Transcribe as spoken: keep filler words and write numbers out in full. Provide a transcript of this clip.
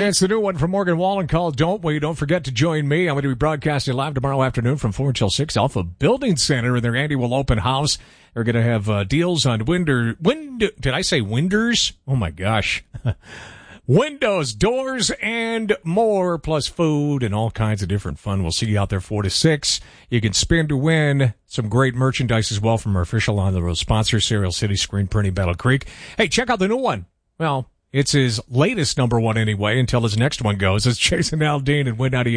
It's the new one from Morgan Wallen called Don't We. Don't forget to join me. I'm going to be broadcasting live tomorrow afternoon from four until six Alpha Building Center in their annual open house. They're going to have uh, deals on window, window, did I say winders? Oh my gosh. Windows, doors, and more, plus food and all kinds of different fun. We'll see you out there four to six. You can spin to win some great merchandise as well from our official on the road sponsor, Cereal City Screen Printing, Battle Creek. Hey, check out the new one. Well, it's his latest number one anyway until his next one goes. It's Jason Aldean and Win ninety-eight.